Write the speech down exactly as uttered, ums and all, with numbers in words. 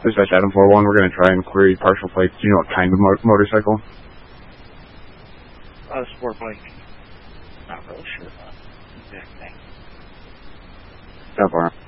Dispatch Adam four one, we're going to try and query partial plates. Do you know what kind of mo motorcycle? Uh, sport bike. Not really sure about the exact thing. That far.